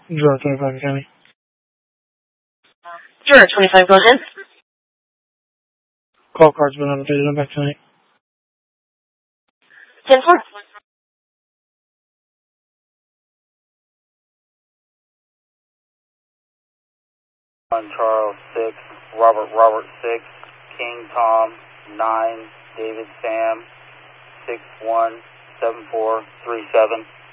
Juror 25 County. Juror 25, go ahead. Call card's been updated. I'm back tonight. 10-4. Charles 6, Robert 6, King Tom 9, David Sam 617437.